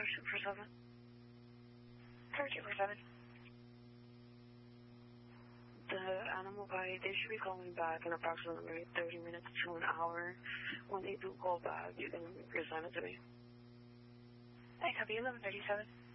247. 247. The animal body, they should be calling back in approximately 30 minutes to an hour. When they do call back, you can present it to me. I copy 1137.